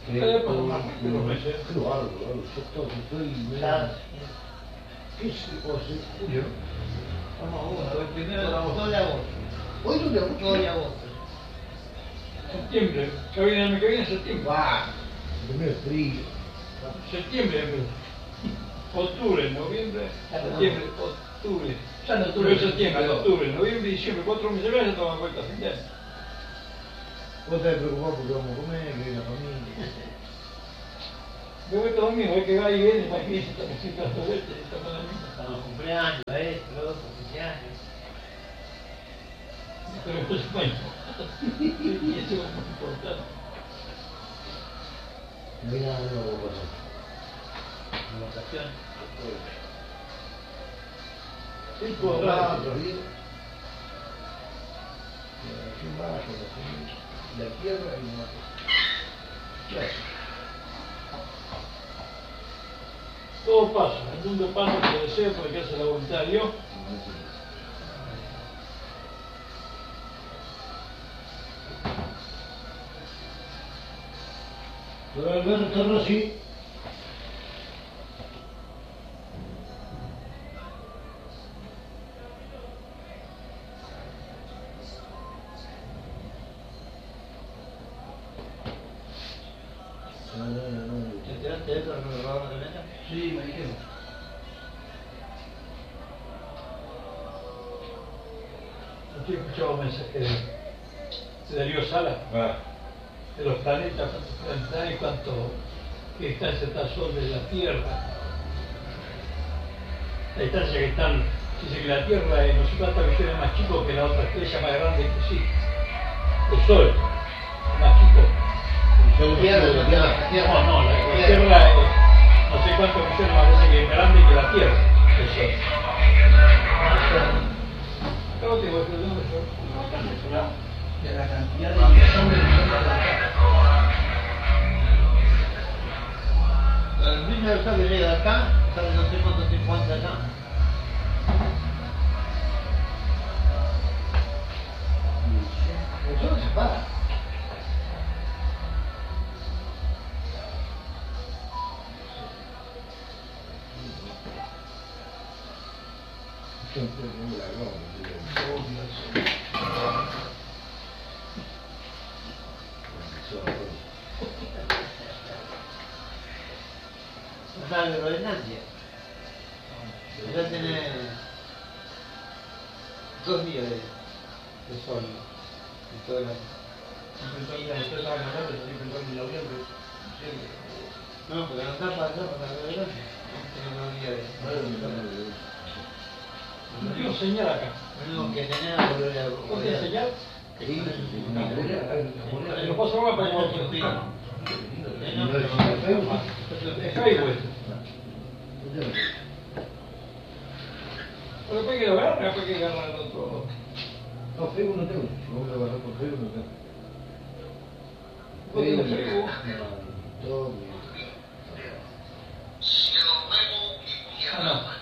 Claro, yo estoy ¿qué es? Julio. Vamos a agosto, el primero de agosto. ¿Hoy 2 de agosto? 2 de agosto. Septiembre, que viene el año que viene es septiembre. ¡Bah! Primero frío. Septiembre empieza. Octubre, noviembre, septiembre, octubre. Ya en octubre. Septiembre, octubre, noviembre, diciembre, 4 meses ya toman cuenta fin de año. Vos te preocupás porque vamos a comer, que viene la familia. Yo voy todo domingo, hay que va y viene, va y viene, estamos sin gasto de este, estamos en la misma. Para los cumpleaños, los otros 15 años. Pero eso es bueno. Y eso es muy importante. No hay nada nuevo por pasar. En vacaciones. Sí, puedo hablar. Bien. La tierra y no. Claro. Todo pasa, el mundo pasa por el deseo, por el que hace la voluntad de Dios. Don Alberto Rossi. ¿Te enteraste de eso? ¿No lo robaron de mesa? Sí, me dijeron. Aquí he escuchado un mensaje de Darío Sala, de los planetas, cuántos planetas hay, cuánto distancia está el Sol de la Tierra. La distancia que están, dice que la Tierra es no sé cuántas millones más chico que la otra estrella más grande que sí. El Sol, más chico. La Tierra. No, la Tierra es no sé cuántos millones más veces que es grande que la Tierra, el Sol. Acabo de decir, De la cantidad de millones de el niño del sol que llega acá, sabe no sé cuánto tiempo antes acá. El sol se para. Siempre tengo la No sabe de Groenlandia. Ya tiene 2 días de sol en todo el año. No, porque no está para allá, para Groenlandia. Tiene 2 días de... no tengo señal acá. Lo único que tenía volver ¿Vos tenés señal? Sí, ¿Lo paso ahora para que es Facebook. Pero después hay que lo agarrar, después hay que agarrar el otro. No, Facebook no tengo. No voy a agarrar por Facebook, no tengo. ¿Vos tenés Facebook? Todo Ah, no.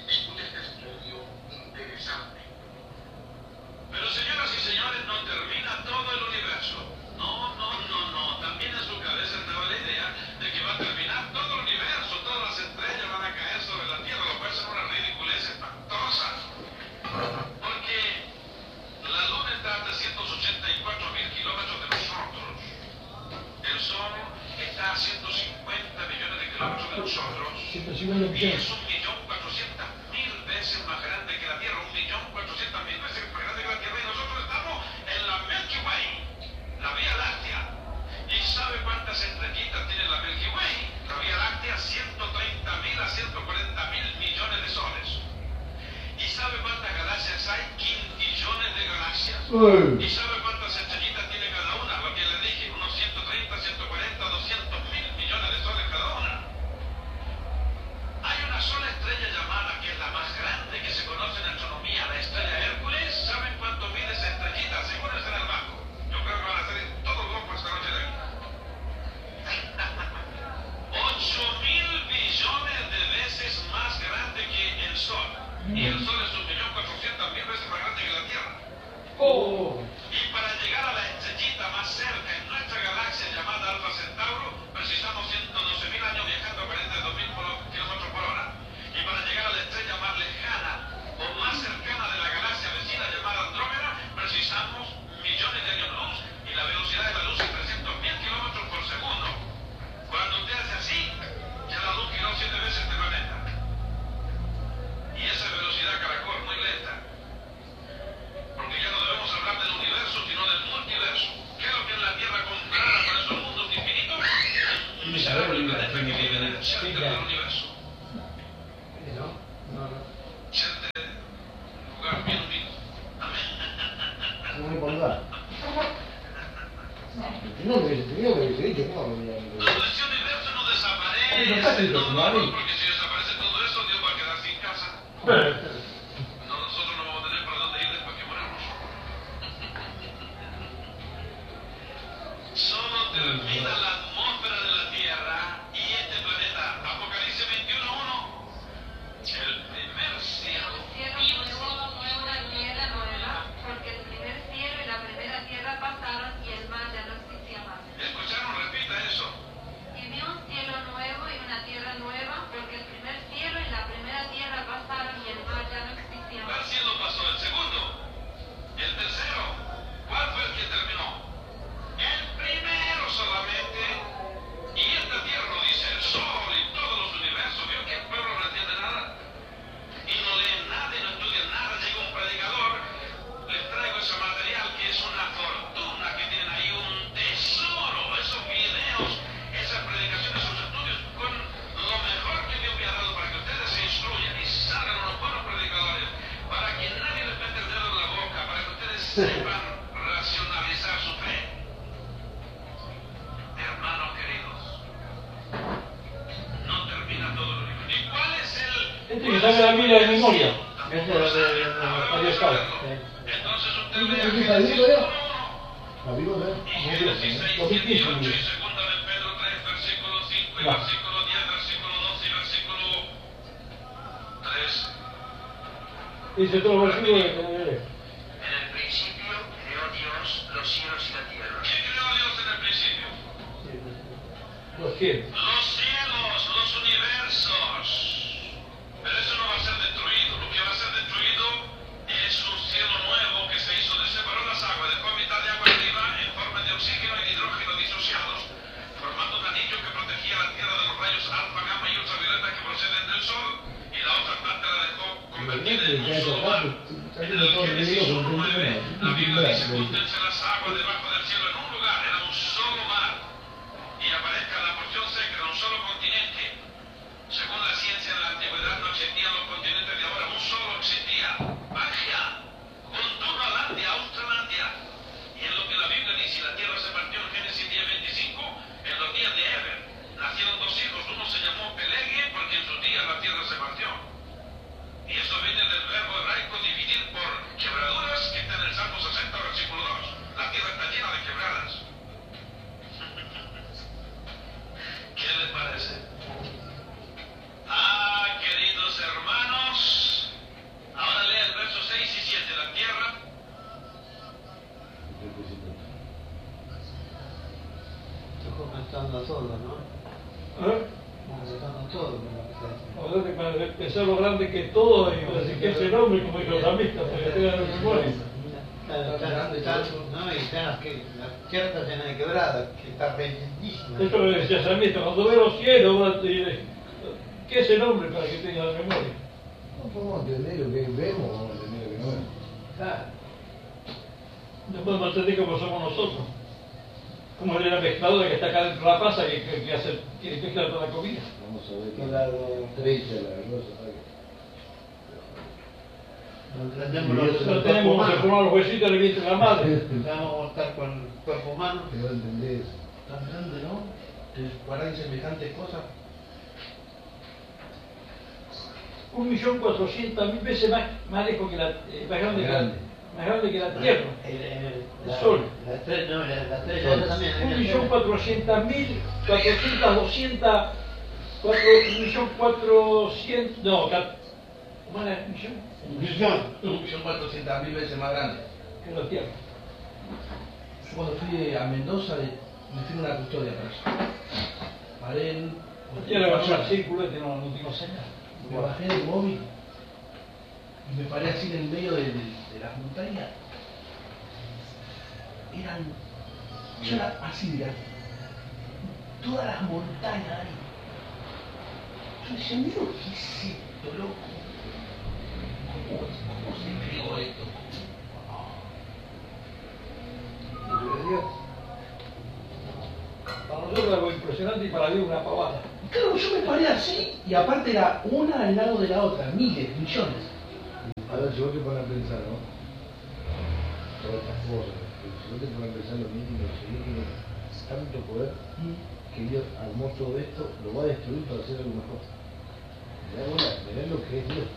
Pero señoras y señores, no termina todo el universo. No. También en su cabeza estaba la idea de que va a terminar todo el universo, todas las estrellas van a caer sobre la Tierra, lo cual es una ridiculez espantosa. Porque la Luna está a 384.000 kilómetros de nosotros. El Sol está a 150 millones de kilómetros de nosotros. 150 Y es millones. 1.400.000 veces más grande que la Tierra, 1.400.000 veces más grande que la Tierra, y nosotros estamos en la Milky Way, la Vía Láctea. ¿Y sabe cuántas estrellitas tiene la Milky Way? La Vía Láctea, 130.000 a 140.000 millones de soles. ¿Y sabe cuántas galaxias hay? Quintillones de galaxias. ¿Y sabe cuántas estrellitas tiene cada una? Lo que le dije, unos 130, 140, 200.000 millones de soles cada una. Hay una sola estrella llamada, que es la más grande que se conoce en astronomía, la estrella Hércules. ¿Saben cuánto mide esa estrellita? Asegúrense en el banco. Yo creo que van a ser todos locos esta noche de aquí. 8.000 billones de veces más grande que el Sol. Y el Sol es 1.400.000 veces más grande que la Tierra. Oh. Y será por el planeta que vive en el centro del universo. Siente lugar bien unido. ¿Cómo me pondrá? No lo he dicho, no. Cuando este universo no desaparece, porque si desaparece todo eso, Dios va a quedar sin casa. Nosotros no vamos a tener para dónde ir después que moramos. Solo termina la atmósfera de la Tierra y este planeta. Apocalipsis 21:1. El primer cielo. Una tierra nueva, porque el primer cielo y la primera tierra pasaron y el mar ya no existía más. ¿Escucharon? Repita eso. Y vi un cielo nuevo y una tierra nueva, porque el primer cielo y la primera tierra pasaron y el mar ya no existía ¿Cuál más. cielo pasó? ¿El segundo? ¿El tercero? ¿Cuál fue el que terminó? El primero solamente. Y esta tierra no dice el sol y todos los universos. ¿Vio que el pueblo no entiende nada? Y no leen nada y no estudian nada. Llega un predicador, les traigo ese material que es una fortuna, que tienen ahí un tesoro, esos videos, esas predicaciones, esos estudios, con lo mejor que Dios me ha dado para que ustedes se instruyan y salgan unos buenos predicadores, para que nadie les meta el dedo en la boca, para que ustedes sepan racionalizar su fe. Hermanos queridos, no termina todo lo libro. ¿Y cuál es el...? Este que sabe la Biblia de memoria. Tampoco Este lo sabe. de Ahora Mario vamos a Scala. verlo. Entonces usted ¿Y lea qué está Génesis diciendo ya? 1:1. La vivo de Y Génesis 6, 7 y 8 y segunda de Pedro 3, versículo 5 y Va. versículo 10, versículo 12 y versículo 3. Dice todo el versículo de En el principio creó Dios los cielos y la tierra. ¿Quién creó a Dios en el principio? los cielos. Los cielos, los universos. Pero eso no va a ser destruido. Lo que va a ser destruido es un cielo nuevo que se hizo, separó las aguas, dejó mitad de agua arriba en forma de oxígeno y hidrógeno disociados, formando un anillo que protegía la Tierra de los rayos alfa, gamma y ultravioleta que proceden del Sol, y la otra parte la dejó convertida en un solo mar. En el Génesis 1:9, la Biblia dice: júntense las aguas debajo del cielo en un lugar, era un solo mar, y aparezca la porción seca en un solo continente. Según la ciencia, en la antigüedad no existían los continentes de ahora, un solo existía. Magia, Gondonalandia, Australandia. Y en lo que la Biblia dice, la tierra se partió en Génesis 10:25, en los días de Eber. Nacieron dos hijos, uno se llamó Pelege, porque en sus días la tierra se partió. Y eso viene del verbo hebraico dividir por quebraduras, que está en el Salmo 60, versículo 2. La tierra está llena de quebradas. ¿Qué les parece? Queridos hermanos, ahora lea el verso 6 y 7, la tierra. Estoy comentando todo, ¿no? Comentando todo con lo que está diciendo. O sea, que para pensar lo grande que es todo, y para decir que ese nombre, como dijo Samita, para que tengan en memoria. No, y están la tierra está llena de quebradas, que está bellísima. Esto lo decía Samita, cuando ve los cielos, va a decir, ¿qué es el nombre para que tengan en memoria? No podemos entender lo que vemos, vamos a entender lo que no vemos. Claro. No podemos entender cómo somos nosotros. Como el de la mezcladora que está acá dentro de la pasa, que hace, quiere mezclar toda la comida. Vamos a ver qué Claro. estrecha la cosa. No tenemos que formar los huesitos en el vientre de la madre. Vamos a estar con el cuerpo humano. Que no entendés. Tan grande, ¿no? Que guardan semejantes cosas. 1.400.000 veces más lejos que la, más grande que la Tierra. El Sol. La estrella, no, la estrella esa también. 1.400.000, 400, 200, 4.400.000, no, ¿cómo era el millón? 1.400.000 veces más grande. Que la Tierra. Yo cuando fui a Mendoza me fui a una custodia para eso. Paré en... La Tierra va a ser círculo, no tengo señal. Me bajé del móvil y me paré así en el medio de las montañas. Yo era así, mirá, todas las montañas ahí. Yo decía, mira, ¿qué es esto, loco? ¿Cómo se creó esto? Para nosotros algo impresionante y para mí una pavada. Claro, yo me paré así y aparte era una al lado de la otra, miles, millones. A ver, si vos te pones a pensar, ¿no? Todas estas cosas, si vos te pones a pensar lo mismo, el Señor tiene tanto poder que Dios armó todo esto, lo va a destruir para hacer algo mejor. Mirá lo que es Dios.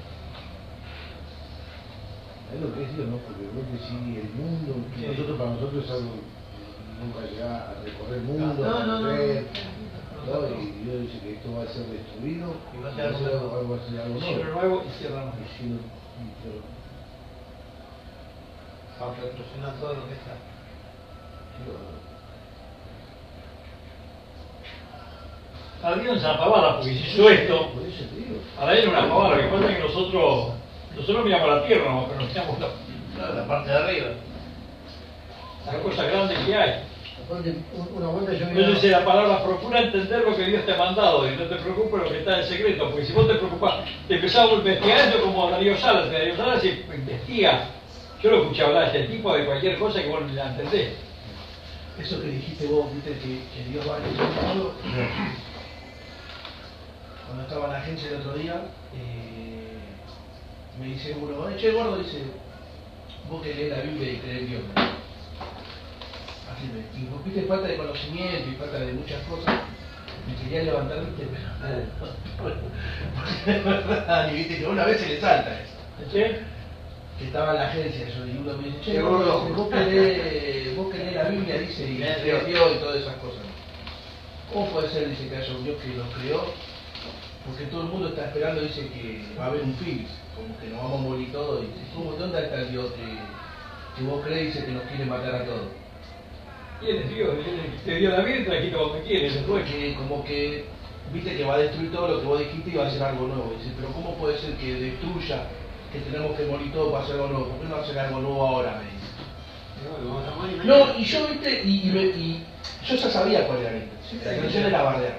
Mirá lo que es Dios, ¿no? Porque vos decís el mundo, que nosotros, para nosotros es algo, nunca llegar a recorrer el mundo, a ver, ¿no? Y Dios dice que esto va a ser destruido Y va a ser algo nuevo. nuevo y cierra nuevo. Para retroceder todo lo que está. Había una pavada, porque si hizo esto, para él era una pavada. Lo que pasa es que nosotros miramos la tierra, ¿no? Pero no miramos la parte de arriba. La cosa grande que hay. Aparte, una vuelta yo Entonces dice la palabra, procura entender lo que Dios te ha mandado y no te preocupes lo que está en secreto, porque si vos te preocupás, te empezás a investigar esto como Darío Salas. Darío Salas se investiga. Yo lo escuché hablar de este tipo de cualquier cosa que vos la entendés. Eso que dijiste vos, viste que Dios va a destruir todo. Cuando estaba en la agencia el otro día, me dice uno, che gordo, dice, vos que lees la Biblia y crees en Dios. Así me y vos viste falta de conocimiento y falta de muchas cosas. Me quería levantar, viste, pero es verdad, y viste que una vez se le salta eso. ¿Sí? Que estaba en la agencia, yo, y uno me dice, che Qué gordo, gordo. vos que lees la Biblia, dice, y crees en Dios y todas esas cosas. ¿Cómo puede ser, dice, que haya un Dios que los creó? Porque todo el mundo está esperando, dice, que va a haber un fin, como que nos vamos a morir todos. Y dice, ¿cómo, dónde está el Dios que vos crees, dice, que nos quiere matar a todos? Y él es Dios, él te dio la vida y trajiste donde quieres, después. Porque como que, viste que va a destruir todo lo que vos dijiste y va a hacer algo nuevo. Dice, pero ¿cómo puede ser que destruya, que tenemos que morir todos para hacer algo nuevo? ¿Por qué no hacer algo nuevo ahora? Me dice. No, y yo, viste, y yo ya sabía cuál era mi intención. La intención era bardear.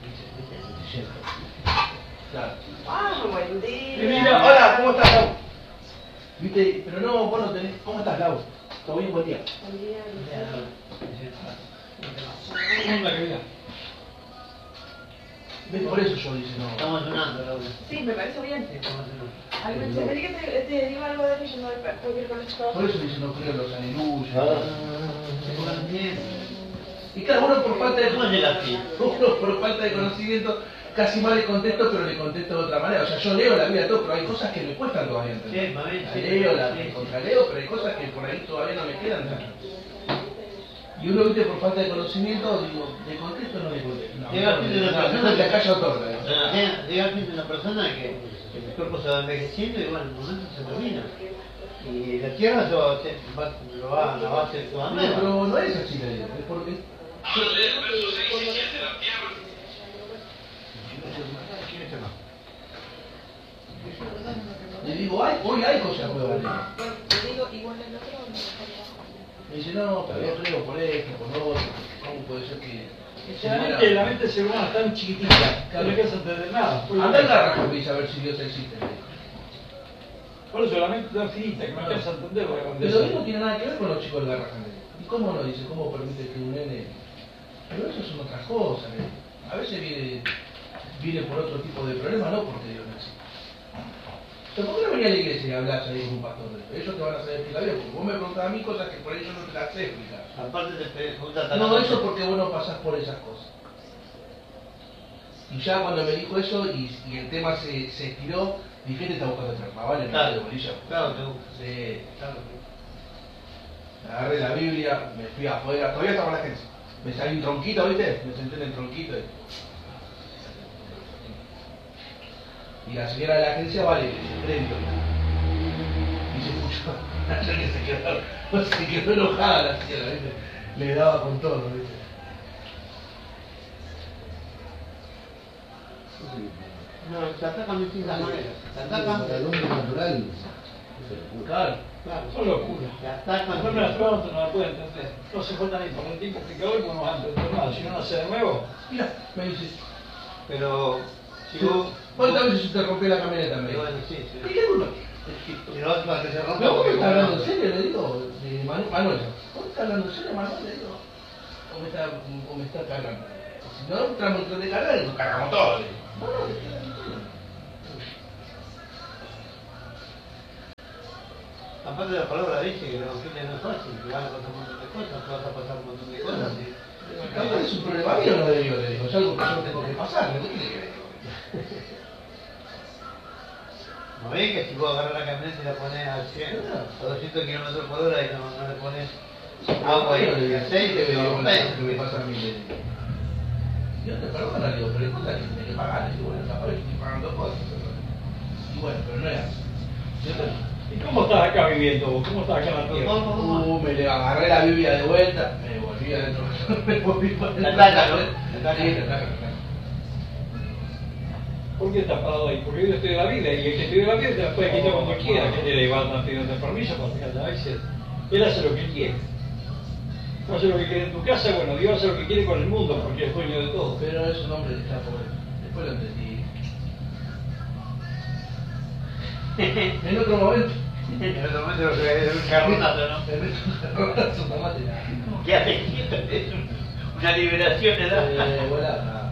Claro. Ah, buen día. Mira, Hola, ¿cómo estás, Lau? Viste, pero no, vos no tenés. ¿Cómo estás, Lau? ¿Todo bien? Buen día. Buen día. Onda, querida. ¿Ves? Por eso yo dice, no. Estamos sonando, Laura. Sí, me parece bien. Estamos sonando. Algo, se me diga que te digo algo de que yo no cualquier cosa. Por eso dice, no creo en los aleluyas. Porque no entiendo. Y cada uno por falta de ¿Cómo llegaste? uno por falta de conocimiento, casi mal le contesto, pero le contesto de otra manera. O sea, yo leo la Biblia todo, pero hay cosas que me cuestan todavía entender. Sí, mami, La sí. leo, la contraleo, pero hay cosas que por ahí todavía no me quedan claras. Y uno, viste, por falta de conocimiento, digo, ¿le contesto o no le contesto? No, Llega al fin de una persona que acá yo otorga. Llega al fin de una persona que el cuerpo se va envejeciendo y bueno, en un momento se termina. Y la tierra lo va a hacer toda nueva. Pero no es así la vida, es porque... Vamos a leer versos 6 y 7 de la tierra. Le digo, hoy hay cosas nuevas. Bueno, te digo igual el otro. Me dice, no, pero yo creo por esto, por lo otro. ¿Cómo puede ser que... Generalmente la mente del ser humano es tan chiquitita que no alcanza a entender nada. Anda en la raja, me dice, a ver si Dios existe. Por eso la mente es tan finita que no alcanza a entender lo que Pero acontece. no tiene nada que ver con los chicos de la raja. ¿Y cómo no? Dice, ¿cómo permite que un nene...? Pero eso son otras cosas. A veces viene por otro tipo de problemas, no porque Dios no existe. ¿Por qué no venía a la iglesia y hablas ahí con un pastor de esto? Ellos te van a saber explicar bien, porque vos me preguntás a mí cosas que por ahí yo no te las sé explicar. Aparte te preguntas No, eso porque vos no pasás por esas cosas. Y ya cuando me dijo eso y el tema se estiró, dije, te está buscando trampa, ¿vale? No Claro, de bolilla. claro, te gusta. Sí. Claro. Agarré la Biblia, me fui afuera, todavía estaba en la agencia. Me salí un tronquito, ¿viste? Me senté en el tronquito. Y la señora de la agencia, vale, crédito. Y se escuchó, se quedó enojada la señora, ¿viste? Le daba con todo, ¿viste? No, te atacan de distintas maneras. Te atacan. El hombre natural. Claro. Claro. Son locuras. Te atacan. No me las pregunto, no la puedo entender. No se falta ni por el tiempo que hoy, porque no vas a entender nada. Si no nace de nuevo, Mira, me dice, Pero si vos. ¿cuántas veces se te rompió la camioneta? Me dijo. Bueno, sí, ¿Y sí. qué culpa? Si no, para que se rompa. No, ¿vos me porque estás vos hablando no- en serio? Le digo, de Manuel. ¿Vos me estás hablando en serio, Manuel? Le digo. O me está cagando. Si no entramos en tren de carga y nos cargamos todo. Le digo. No, que queda en todo. Aparte de la palabra dice que la oficina no es fácil, que van a pasar un montón de cosas, que vas a pasar un montón de cosas. Capaz es un problema mío, no le digo, es algo que yo tengo que pasar, ¿no? ¿Qué quiere que le digo? ¿No ves que si vos agarras la camioneta y la pones a 100, a 200 kilómetros por hora y no le pones agua y aceite, que pero me pasa a mí? Yo te perdono, le digo, pero hay cosas que tenés que pagar, le digo, bueno, capaz que estoy pagando cosas. Y bueno, pero no era así. ¿Y cómo estás acá viviendo vos? ¿Cómo estás acá en la tierra? Me le agarré la Biblia de vuelta, me volví adentro, me volví para la placa, ¿no? La placa. ¿Por qué estás parado ahí? Porque yo estoy de la vida y el que estudia la vida te la puede quitar cuando quiera, que te le va a pedir permiso para que a veces él hace lo que quiere. Tú haces lo que quiere en tu casa, bueno, Dios hace lo que quiere con el mundo porque es dueño de todo. Pero es un hombre que está pobre. Después lo entendí. En otro momento. En otro momento lo que es un carronazo, ¿no? Su mamá te da. ¿Qué hace quieto? Es una liberación, ¿verdad? Voilà.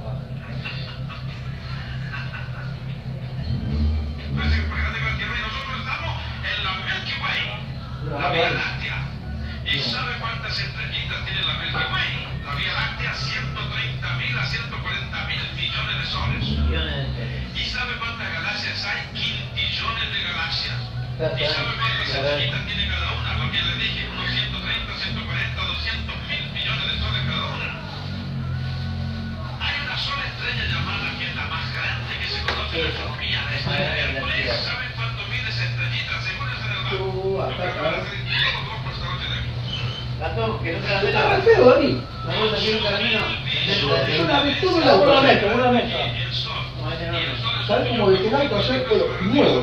Parece que por grande que la Tierra y nosotros estamos en la Milky Way, la Vía Láctea. ¿Y sabe cuántas estrellitas tiene la Milky Way? La Vía Láctea, 130.000 a 140.000 millones de soles. ¿Y sabe cuántas galaxias hay? Quintillones de galaxias. ¿Y sabe cuántas estrellitas tiene cada una? Lo que les dije, unos 130, 140, 200.000 millones de soles cada una. Hay una sola estrella llamada, que es la más grande que se conoce en la astronomía, la estrella de Hércules. ¿Saben cuánto mide esa estrellita? Según el general. Yo creo que van a ser todos por esta noche de aquí. Gato, que no te la Está re metas. feo, Dani. ¿No vos aquí un caramelo? Una virtud de Una la meta, una meta. No, ese no. ¿Sabes cómo de qué tanto hacer? Pero nuevo.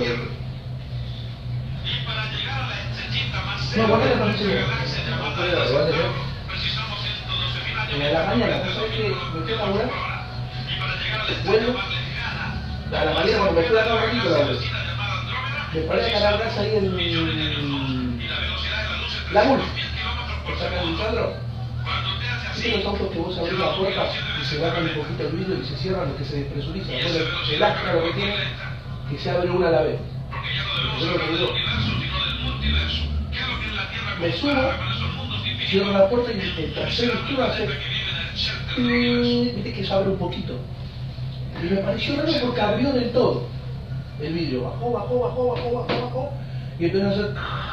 Y para llegar a la estrellita más No, cerca ponele de para nuestra el galaxia llamada Pero, la igual de Saturno, ver. precisamos 112.000 años. En la mañana, ¿sabes qué? Me fui a laburar. Y para llegar a la estrella Vuelvo. más lejana, A la mañana cuando me fui a la un ratito la vuelvo. llamada Andrómeda, Me paré a la casa ahí en millones de años luz, y la velocidad de la luz es la Mul. 300.000 kilómetros por ¿Por sacar el segundo. Sandro? Cuando te hace así, ¿Viste los autos que vos abrís la puerta y se bajan un poquito el vidrio y se cierran los que se despresurizan? Bueno, el astra lo que tiene que se abre una a la vez. porque ya no debemos Yo lo hablar que del digo, universo, sino del multiverso. ¿Qué es lo que en la Tierra me subo, compara con esos mundos infinitos? cierro la puerta y el tercer izquierdo hace... que vive en el shelter de universo? Viste que se abre un poquito. Y me pareció raro porque abrió del todo el vidrio. Bajó. Y empezó a hacer...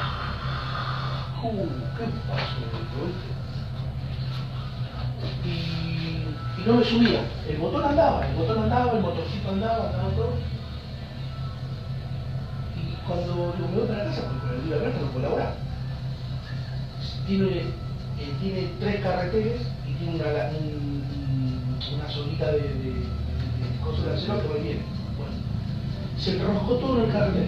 ¿Qué pasó? Y no me subía. El motor andaba, el motorcito andaba todo. Y cuando digo, me voy para casa, porque con el día abierto no puedo laburar. Tiene 3 carreteres y tiene una zonita de cosas de acero que va y viene. Bueno, se enroscó todo en el carretero.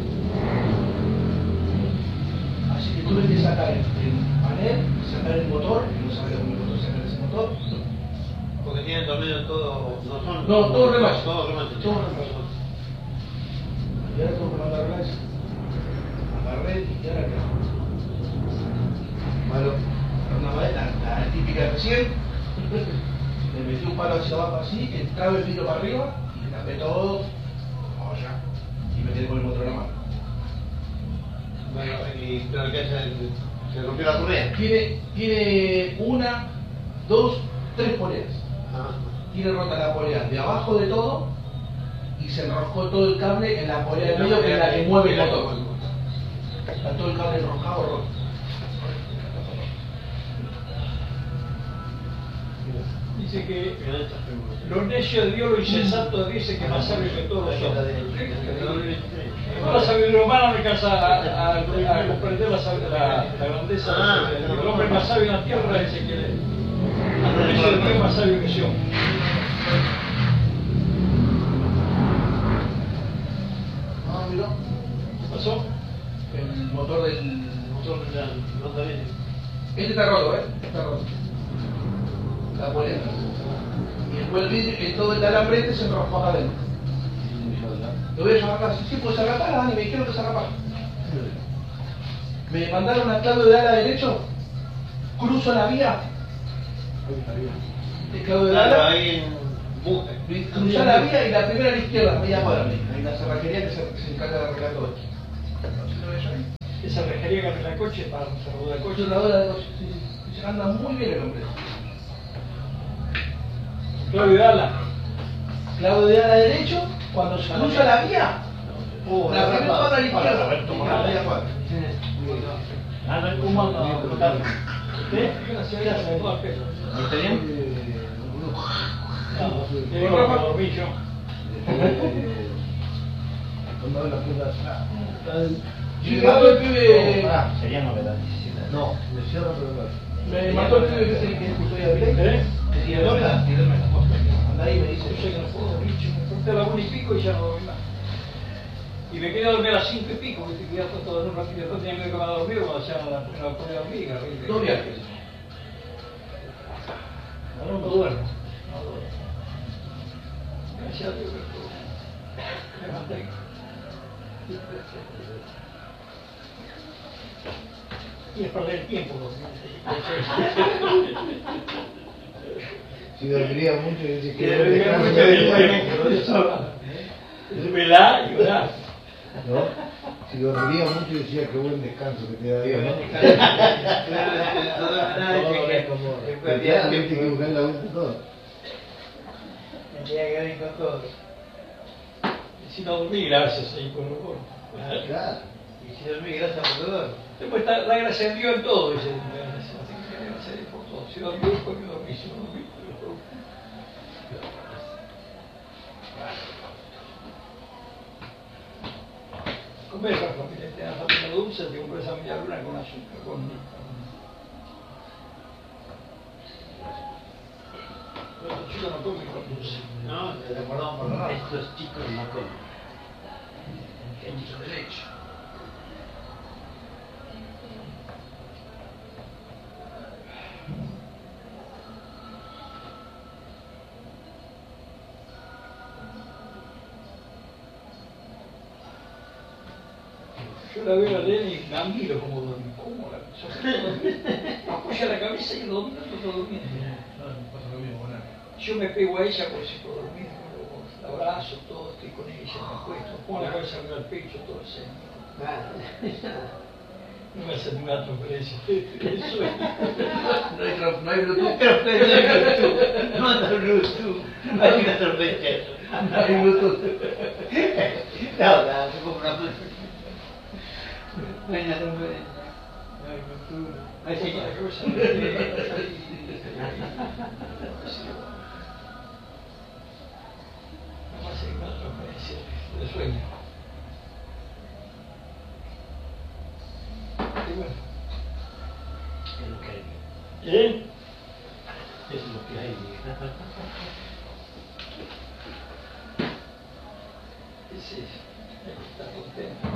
Así que tuve que sacar el panel, sacar el motor, que no sabía cómo el motor sacar ese motor. Porque tienen también todo, no son... No, todo remache. Todo remache. Todo remache. Y ahora tengo que mandar relax. Agarré y ahora qué. Bueno, una madera, la típica de recién. Le metí un palo hacia abajo así, entraba el vidrio para arriba y le tapé todo. Ya. Y me quedé con el motor en la mano. Bueno, y pero que se rompió la correa. Tiene 1, 2, 3 poleas. Ah. Tiene rota la polea de abajo de todo y se enroscó todo el cable en la polea de medio, que es la que mueve el motor. Está todo el cable enroscado roto. Dice que los necios de Dios, los insensatos dicen que es más sabio que todos los hombres. Toda la sabiduría humana no alcanza a comprender la grandeza de Dios. El hombre más sabio en la tierra es el que es. El necio de Dios es más sabio que yo. Ah, mirá. ¿Qué pasó? El motor del... No está bien. Este está roto, está roto. La polea. Y después el vidrio, todo el alambre este se enroscó acá adentro. Lo voy a llamar sí, pues se arrapara, y me dijeron que se arrapara. Me mandaron a clave de ala derecho, cruzo la vía. El clave de Claro, ala. ahí en Cruzar la vía y la primera a la izquierda, media cuadra. Hay una cerrajería que se encarga de arreglar todo esto. ¿Lo ves ahí? Esa rejería que arregla coche para un cerradura de coche. Controladora de coche, sí, sí. Se anda muy bien el hombre. Claudio Ala. Clavo de ala derecho, cuando se cruza la vía, la primera cuadra a la izquierda. Media cuadra. Anda en comando. ¿Usted? Gracias. ¿Está bien? ¿Tiene ropa? Dormí yo. Cuando la punta. Y me mató el pibe. Sería novedad. No, me cierra pero no. Me mató el pibe que es el que custodia de ley. Decía loca, tirarme la costa. Anda ahí y me dice. Yo sé que no puedo dormir, yo me corté a la 1 y pico y ya no dormí más. Y me quedé a dormir a las 5 y pico, viste que ya fue todo en un ratito, después tenía que quedar dormido cuando ya no podía dormir. Dos viajes. No duermo. Gracias a Dios que me mantengo. Y es perder el tiempo. Si dormiría mucho y decís Que dormiría mucho y desvelá y orá. ¿no? Si dormiría mucho y decía que buen descanso que te da Dios, ¿no? Tienes que buscar la vuelta todo. Si no dormí, gracias ahí por lo por. Claro. Y si dormí, gracias por todo. Después está la gracia de Dios en todo, dice. Así que gracias a Dios por todo. Si dormí, porque dormí, si no dormí, porque comer para familia, te dan familia dulce, te compras esa media luna con azúcar, con los chicos no comen con dulce. No, te recordamos por favor. Estos chicos no comen. Que hay mucho derecho. Yo la veo a Lena y la miro como duerme. ¿Cómo la apoya la cabeza y lo domina todo durmiendo? No, me pasa lo mismo con Ana. Yo me pego a ella por si puedo dormir, la abrazo, todo, estoy con ella, me acuesto, pongo la cabeza arriba del pecho, todo el seno. No me hace ninguna transferencia. Eso es. No hay Bluetooth. No anda Bluetooth. No hay una transferencia. No hay Bluetooth. No, se compra una Bluetooth. No hay una transferencia. No hay Bluetooth. Ahí se la cabeza. No me hace ninguna transferencia de sueño. Y bueno. Es lo que hay. ¿Eh? Es lo que hay. Sí, está contento.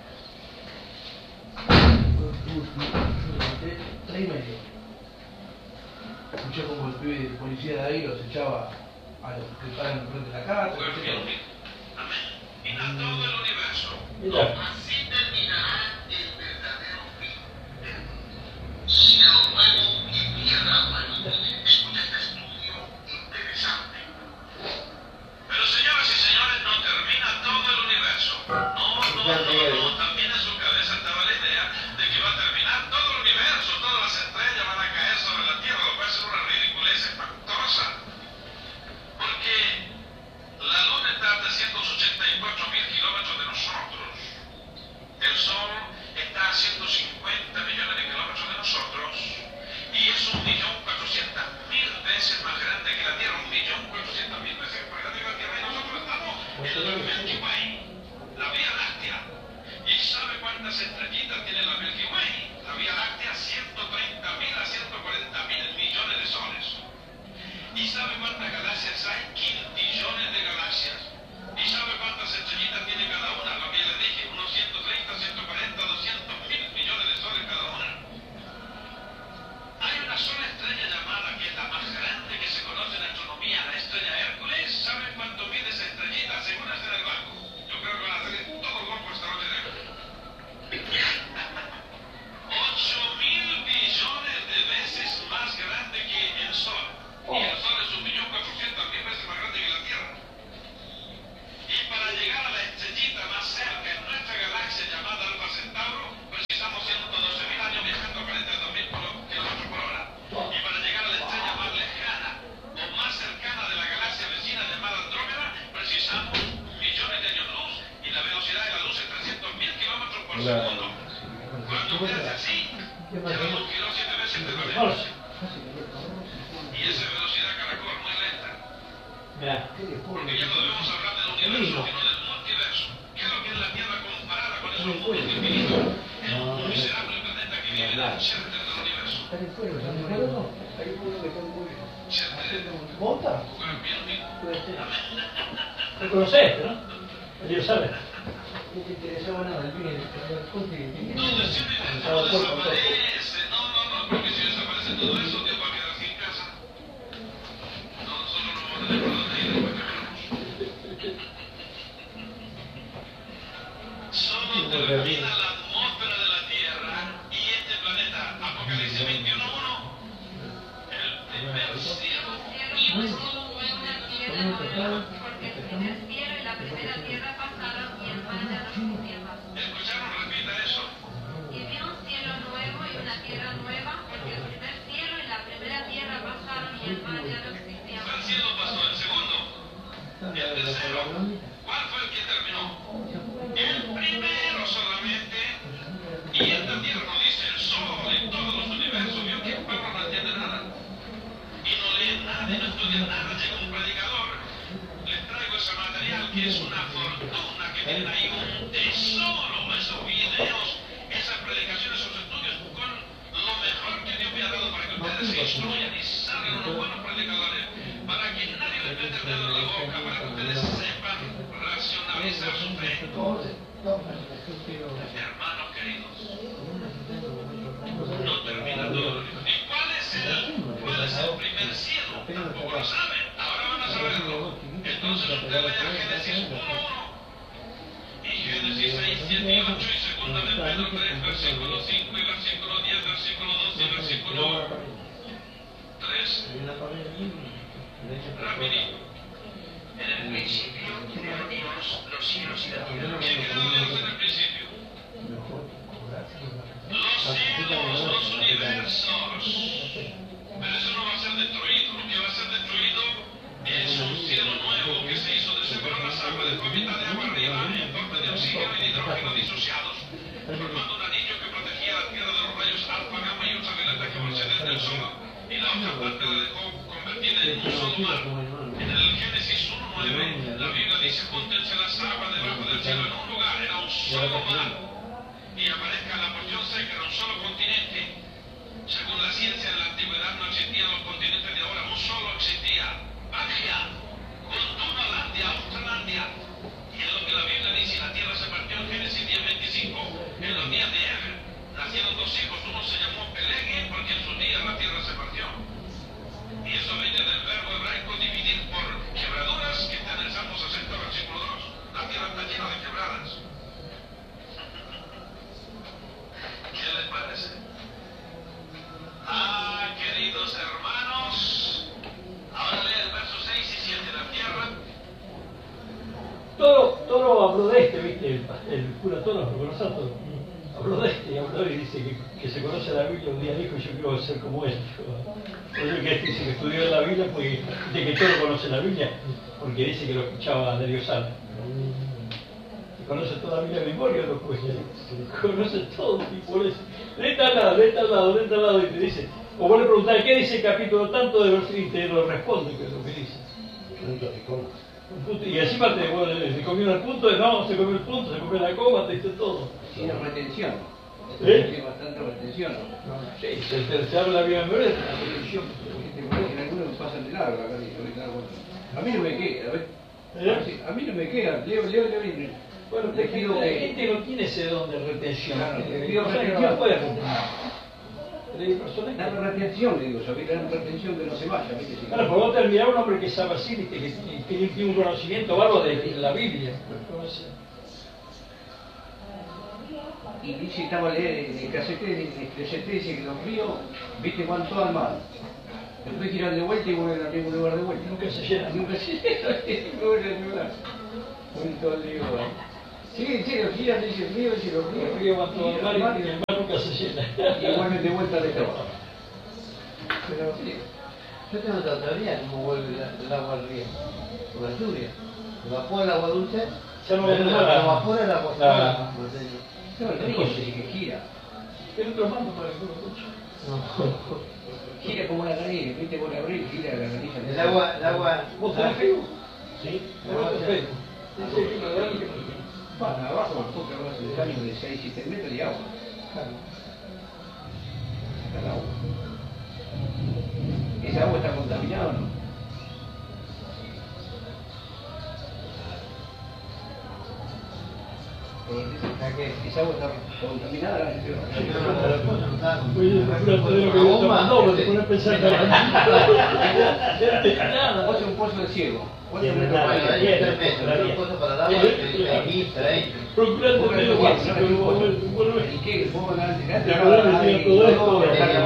3:30. Escuché como el pibe de policía de ahí los echaba a los que estaban enfrente de la casa. Pues bien, y a todo el universo. Mira. Así terminará el verdadero fin del mundo. Cielo nuevo y tierra nueva. Escucha este estudio interesante. Pero señoras y señores, no termina todo el universo. No, también en su cabeza estaba la idea de que va a terminar todo el universo, todas las estrellas van a caer sobre la Tierra, lo cual es una ridiculez espantosa. Porque la Luna está a 384.000 kilómetros de nosotros. El Sol está a 150 millones de kilómetros de nosotros. Y es 1.400.000 veces más grande que la Tierra. 1.400.000 veces más grande que la Tierra. Y nosotros estamos en la Milky Way, la Vía Láctea. ¿Y sabe cuántas estrellitas tiene la Milky Way? La Vía Láctea, 130.000 a 140.000 millones de soles. ¿Y sabe cuántas galaxias hay? Quintillones de galaxias. ¿Y sabe cuántas estrellitas tiene cada una? Lo que les dije, unos 130, 140, 200.000 millones de soles cada una. Hay una sola estrella llamada, que es la más grande que se conoce en astronomía, la estrella Hércules. ¿Saben cuánto mide esa estrellita? Según es en el banco. Yo creo que van a hacer todo el golpe esta noche de avanzamos millones de años luz y la velocidad de la luz es 300.000 kilómetros por Claro. segundo. Cuando usted hace así, ya la luz giró 7 veces de la luz. Y esa velocidad caracol es muy lenta. Mirá. Porque ya no debemos hablar del universo, sino del multiverso. ¿Qué es lo que es la Tierra comparada con esos mundos infinitos? Es un miserable planeta que vive en el center del universo. ¿Monta? ¿Lo conocés, no? Dios sabe. Todo es un invento, no desaparece. No, porque si desaparece todo eso, Dios va a quedar sin casa. No, nosotros no vamos a tener por dónde ir después que moramos. Solo termina la atmósfera de la Tierra y este planeta, Apocalipsis 21:1, el primer cielo. Cielo nuevo fue una tierra nueva, porque el primer cielo y la primera tierra pasaron y el mar ya no existía más. ¿Escucharon? Repita eso. Y vi un cielo nuevo y una tierra nueva, porque el primer cielo y la primera tierra pasaron y el mar ya no existía El más. cielo pasó, el segundo, el tercero. ¿Cuál fue el que terminó? El primero solamente. Y esta tierra no dice el sol y todos los universos. Vio que Pablo no entiende nada. Y no lee nada y no estudia nada. Llega un predicador. Les traigo ese material que es una fortuna, que tienen ahí un tesoro. Esos videos, esas predicaciones, esos estudios con lo mejor que Dios me ha dado para que ustedes se instruyan y salgan unos buenos predicadores. Para que nadie les meta el dedo en la boca, para que ustedes sepan racionalizar su fe. Hermanos queridos, no termina todo. ¿Y cuál es el primer cielo? Tampoco lo saben. Ahora van a saberlo. Entonces usted lea Génesis 1:1 y Génesis 6, 7 y 8 y segunda de Pedro 3, versículo 5 y versículo 10, versículo 12 y versículo 3. Rapidito. En el principio creó Dios los cielos y la tierra. ¿Qué creó Dios en el principio? Los cielos, los universos. Pero eso no va a ser destruido. Lo que va a ser destruido es un cielo nuevo que se hizo de seguro las aguas, dejó mitad de agua arriba en forma de oxígeno y de hidrógeno disociados, formando un anillo que protegía la Tierra de los rayos alfa, gamma y ultravioleta que proceden del Sol. Y la otra parte la dejó convertida en un solo mar. En el Génesis 1:9, la Biblia dice: júntense las aguas debajo del cielo en un lugar, era un solo mar. Y aparezca la porción seca, era un solo continente. Según la ciencia de la antigüedad no existían los continentes de ahora, un solo existía. Pangaea, Gondwanalandia, Australandia. Y es lo que la Biblia dice, la tierra se partió en Génesis 10:25. En los días de Eber nacieron dos hijos, uno se llamó Peleg, porque en sus días la tierra se partió. Y eso viene del verbo hebraico dividir por quebraduras, que está en el Salmo 60, versículo 2. La tierra está llena de quebradas. ¿Qué les parece? Queridos hermanos, ahora lee el verso 6 y 7. La tierra. Toro habló de este, ¿viste? El cura Toro, lo conoce a Toro. Habló de este y habló y dice que se conoce la Biblia. Un día dijo: yo quiero ser como él. Por eso que dice que estudió la Biblia, porque de que Toro conoce la Biblia, porque dice que lo escuchaba de Dios Sala. Conoce toda la Biblia de memoria, los jueces. Conoce todo, y por eso. De tal lado, de tal lado, de tal lado, y te dice. O vos le preguntás: ¿qué dice el capítulo tanto de versículos? Y te lo responde, que es lo que dice. Y encima te comió el punto, no, se comió el punto, se comió la coma, te dice todo. Tiene retención. ¿Eh? Bastante retención. Sí, se habla la Biblia de memoria, es una televisión. En algunos me pasan de largo acá, a mí no me queda, a ver. A mí no me queda, leo. Bueno, te pido la que... gente no tiene ese don de retención. Claro, te Hay pido personas que retención. no pueden retener. Pero hay personas que... Dame retención, le digo, sabés, dame retención que no se vaya, ¿viste? Si Claro, por vos te mirar a un hombre que sabe así, ¿viste? Que tiene un conocimiento bárbaro de la Biblia. Y dice, estaba leyendo en el casete, dice que los ríos, viste, van todos al mar. Después giran de vuelta y vuelven al mismo lugar de vuelta. Nunca se llena. Nunca se llena, siempre vuelven al mismo lugar. Un todo el lío, sí, los giran, dice el río, dice los El ríos. río va todo al mar y el mar nunca se llena. Y vuelven de vuelta al estado. Pero sí, yo tengo otra teoría de cómo vuelve el agua al río, por la lluvia. Evapora el agua dulce, Ya no voy a pero tomar la- evapora el agua la- No, el río sí que gira. ¿Qué otro mando para el coche? Gira como una canilla, viste, vos le abrís, gira la canilla. El agua, ¿Vos tenés Facebook? Sí. ¿Vos tenés Facebook? Sí, sí, claro, que Para abajo, porque ahora se caño de 6-7 metros de agua. claro. Está el agua. ¿Esa agua está contaminada o no? Esa agua está contaminada, la gente Oye, pero de lo que yo te mandó, te pones a pensar que nada. Vos sos un pozo de ciego. Vos sos un Tiene metro nada, para Bueno, ahí 3 metros, pero cosa para el agua, que registra ahí. Procurando Vos que lo sos básico, un pozo. bueno, ¿Y qué? Vos vas a tirar Y ahora me tiene todo esto, y ya eso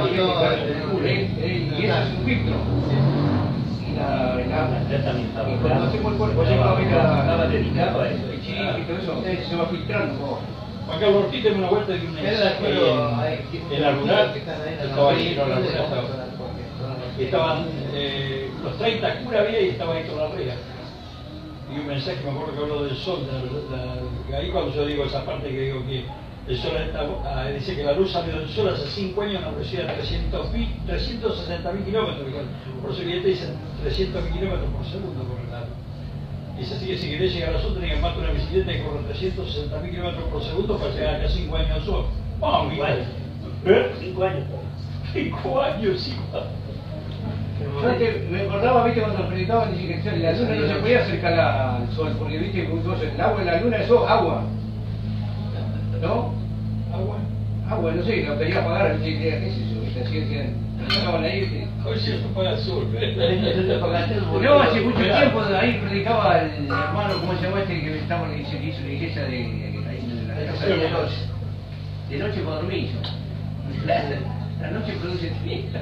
ya es un filtro. Y también está y cuando hacemos el cuerpo, Estaba- va a ver estaba dedicado a eso. el chip y todo eso, se va filtrando. Juan Carlos Ortiz tiene una vuelta de un mensaje en la rural, estaba ahí, no, la rural estaba. Estaban los 30 curas había y estaba ahí toda la rea. Y un mensaje, me acuerdo que habló del sol, ahí cuando yo digo esa parte que digo que el sol dice que la luz salió del sol hace 5 años a una velocidad de 360.000 kilómetros, por eso que te dicen 300.000 kilómetros por segundo corre la luz. Y es así que si querés llegar al sol tenés que matar una bicicleta y correr 360.000 kilómetros por segundo para llegar acá 5 años al sol. ¡Vamos, mira! 5 años. 5 años, sí. Yo antes me acordaba, viste, cuando predicaba ni siquiera la luna no se podía acercar al sol, porque viste, el agua en la luna, eso, agua. ¿No? Agua. Agua, no sé, lo quería apagar, no sé qué es eso, viste, así decían, estaban ahí, viste. Hoy sí esto para el sol. No, hace mucho tiempo ahí predicaba el hermano, ¿cómo se llama este que estaba en la iglesia, que hizo la iglesia de ahí en la casa de noche? De noche para dormir. La noche produce fiesta.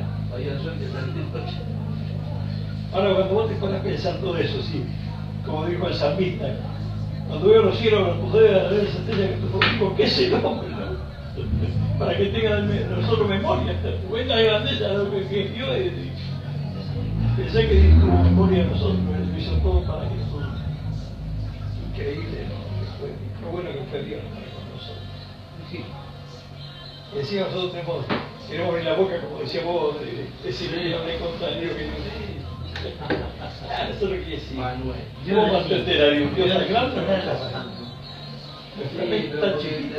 Ahora cuando vos te pones a pensar todo eso, sí, como dijo el salmista, cuando veo los cielos, los poderes de la red estrella que tú conmigo, ¿qué es el hombre? ¿No? Para que tengan nosotros memoria, cuenta la grandeza de lo que Dios es. Pensé que Dios tuvo memoria de nosotros, Él hizo todo para que nosotros. Increíble, ¿no? Qué bueno que fue Dios para con nosotros. Sí. Y encima nosotros queremos abrir la boca, como decía vos, decirle a una contra de Dios que no sé. Eso es lo que decía. Manuel. ¿Cómo vas a enterar de un Dios tan grande? Nuestra mente tan chiquita.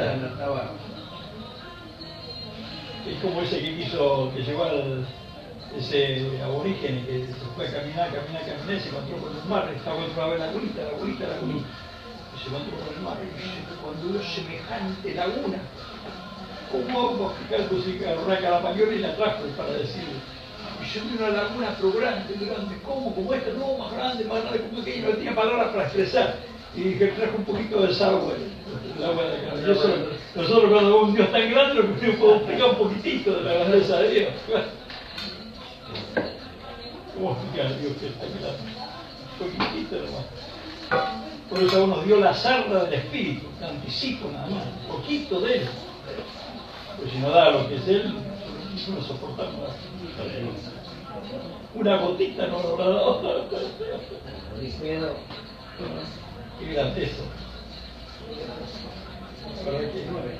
Es como ese que quiso, que llegó ese aborígene que se fue a caminar, y se encontró con el mar, estaba otra vez la agüita. Y se encontró con el mar y dice, cuando vio semejante laguna, ¿cómo vamos a explicar tu arranca la mayor y la trajo para decirle? Y yo vi una laguna pero grande, ¿cómo? Como esta, no, más grande, como aquella, no tenía palabras para expresar. Y dije, trajo un poquito de desagüe, el agua de acá. Nosotros cuando vemos un Dios tan grande, lo que podemos explicar un poquitito de la grandeza de Dios. ¿Cómo explicar a Dios que está grande? Un poquitito nomás. Por eso nos dio la sarda del Espíritu, un anticipo nada más, un poquito de Él. Pues si no da lo que es Él, no soportamos nada. Una gotita no lo habrá dado. Qué grandeza. ¿Para qué?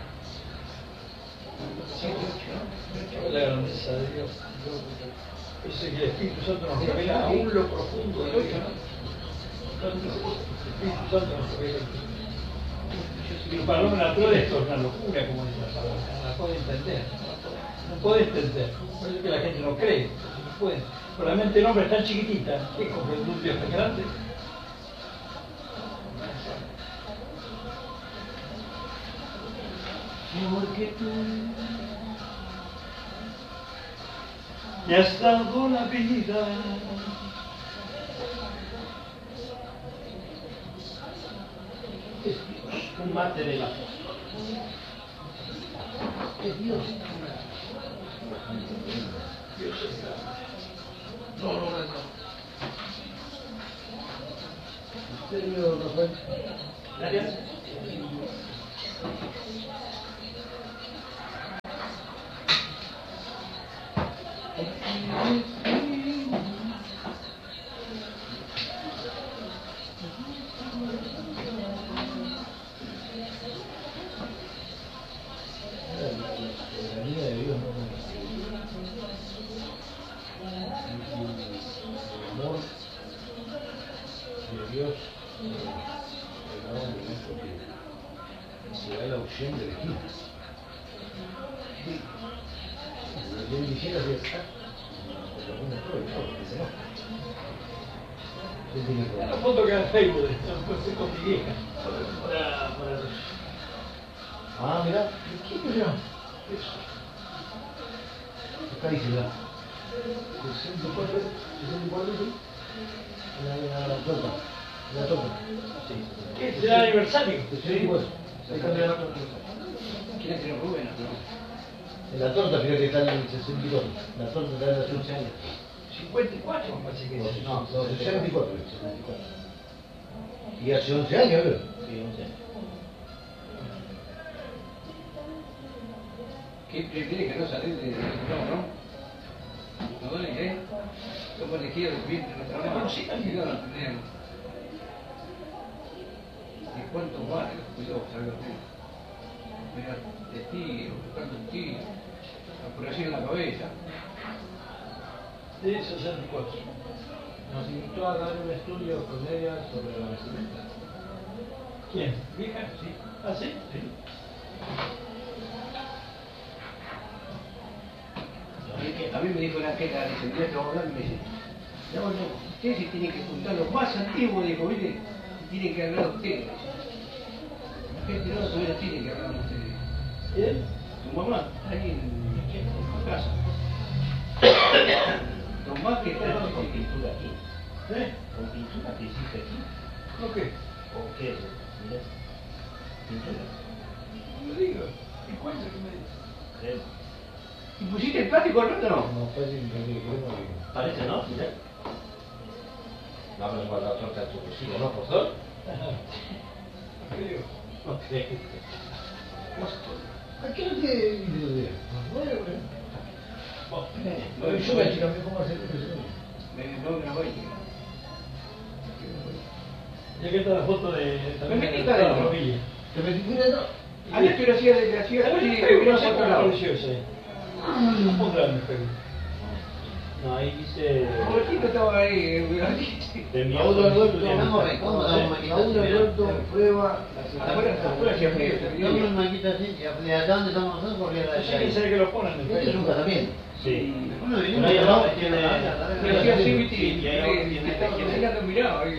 La grandeza de Dios. Eso es que el Espíritu Santo nos revela aún lo profundo de Dios. El Espíritu Santo nos revela. Y para el hombre natural esto es una locura, como dice la palabra. No la puede entender. No puede entender. Por eso que la gente no cree. No puede. Pero la mente del hombre es tan chiquitita que comprende un Dios tan grande. Porque tú me has dado la vida. Es Dios, un mate de la es Dios. Dios es grande. No. Señor Rafael. Gracias. Dios el hombre, ¿no? Porque se da la opción de elegir. Yo quisiera si está, pero bueno, todo, dice no. La foto que en Facebook, fue con mi vieja. Ah, mira, ¿qué mira? Eso. Acá dice ya. 64, ¿sí? La torta. La torta. Sí. ¿Qué será el aniversario? 64. Ahí está la torta. ¿Quién tiene Rubén? En la torta, fíjate que está en el 62. La torta está en la 11 años. 54 me parece que es. No, 64. Y hace 11 años, ¿verdad? Sí, 11 años. ¿Qué tiene que no salir de no? ¿No duele qué? Somos elegidos del vientre de nuestra mamá. Sí, también no lo tenemos. ¿Y cuánto vale los cuidados salga usted? Mira, testigos, buscando un tiro, la operación en la cabeza. Sí, 64. Nos invitó a dar un estudio con ella sobre la vestimenta. ¿Quién? ¿Vieja? Sí. ¿Ah, sí? Sí. A mí me dijo la jefa, dice, mira, te vamos a hablar, y me dice, no, ustedes se tienen que juntar los más antiguos, dijo, ¿viste? Tienen que hablar ustedes. La gente no todavía tiene que hablar ustedes. ¿Él? Tu mamá, ahí en casa. Los más que están Con pintura aquí. ¿Eh? Con pintura que hiciste aquí. ¿No qué? ¿O qué es? Mira. Pintura. No me digas. ¿Y cuánto que me dices? Creo. ¿Y pusiste el plástico al rato no? No, fue sin que Parece, ¿no? Mira. Vamos a guardar la torta en tu bolsillo, ¿no, profesor? Creo. No creo. ¿A qué no tiene video? Bueno, yo me chica, ¿cómo hacer eso? Me grabó ahí. Ya que está la foto de... Me metí acá adentro. familia. ¿Te metí fuera? No. Ayer te lo hacía de la ciudad ¿Sabes y el Facebook? No sé por cómo otro lado. apareció ese. No pondrá en el Facebook. No, ahí dice... Robertito estaba ahí, Te envió Raúl solicitud Alberto, de vamos amistad. ¿Cómo damos Raúl maquitación? Alberto, prueba. afuera hacía frío. Dame una maquita así, y de acá donde estamos nosotros corría la No sé quién será que lo pone en el Este es un Facebook. casamiento. Sí. Bueno, Pero ahí abajo tiene... Me hacía así, Sí, viste, y ahí abajo tiene... ya lo miraba, ahí.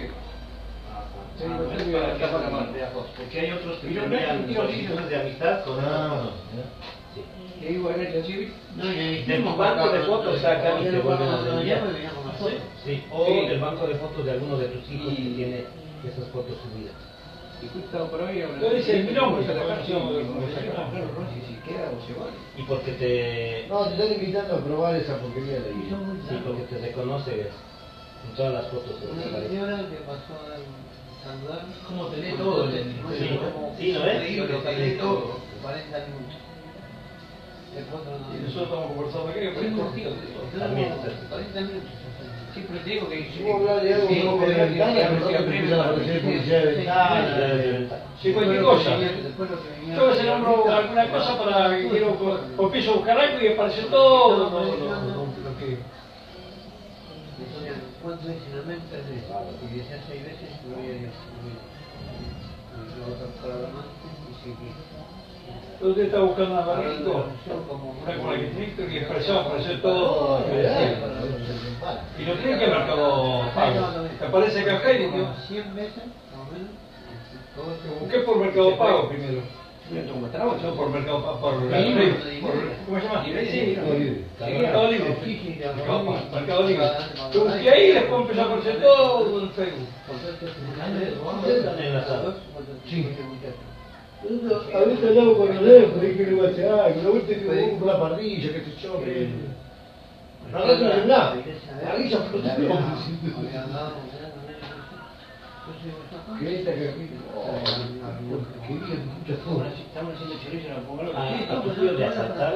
Porque hay otros que Y no envían es un solicitudes de amistad con Ah, Sí. Que iba a ir así, viste. No, y ahí De tu banco de fotos sacan y te vuelven a enviar. Sí, o Sí. del banco de fotos de alguno de tus hijos que tiene esas fotos subidas. Y justo estaba por ahí. Yo dice mi nombre, se la pero canción. no sé Claro, cómo se llama. Rossi, si queda o se va. Y porque te... no, te están invitando a probar esa porquería de ahí. Sí, porque te reconoce en todas las fotos. que te Una aparecen. señora que pasó a saludar. ¿Cómo te lee todo? Sí, sí, ¿no es? Increíble, te lee todo. 40 minutos. Y nosotros estamos conversando aquí, Sí, pero cortito. También. 40 minutos. Siempre te digo que... Si vos hablas de algo que no me ventana, pero no te empiezan a aparecer publicidad de ventana. Sí, cualquier cosa. Después lo que venía... Yo a veces nombro alguna cosa para que quiero, o empiezo a buscar algo y aparece todo lo que... ¿Cuánto es finalmente? Y decía 6 veces y no había 10. Y luego para la más y seguí. Pero usted está buscando un barrito, una con arquitecto y apareció todo lo que decía. Y lo tiene que Mercado Pago. Te aparece acá y digo, 100 veces, más o menos. que busqué por Mercado Pago primero. ¿Cómo No por Mercado Pago, por Sí, ¿cómo se llama? Sí, Mercado Libre. Mercado Libre. Yo busqué ahí y después empezó a aparecer todo en Facebook. Están enlazados. Sí. A veces hablamos con los lejos, dije que no iba a hacer algo, una vuelta que hubo una parrilla, que se yo, que... No, no, no, nada. Parrilla, pero no. Que esta que aquí... Oh, quería muchas cosas. Estaban haciendo chorizo en la pomada. A tu tío le asaltaron.